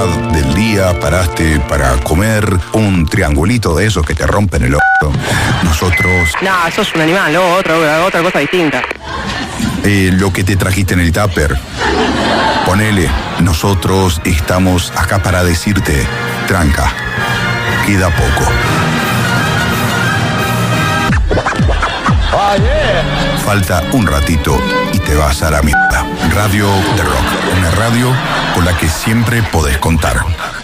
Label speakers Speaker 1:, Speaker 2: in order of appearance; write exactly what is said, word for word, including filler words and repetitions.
Speaker 1: mitad del día paraste para comer un triangulito de esos que te rompen el orto. Nosotros...
Speaker 2: No, sos un animal, ¿no? Otra, otra cosa distinta.
Speaker 1: Eh, lo que te trajiste en el tupper. Ponele, nosotros estamos acá para decirte, tranca, queda poco.
Speaker 3: Oh, yeah.
Speaker 1: Falta un ratito y te vas a la mierda. Radio The Rock, una radio con la que siempre podés contar.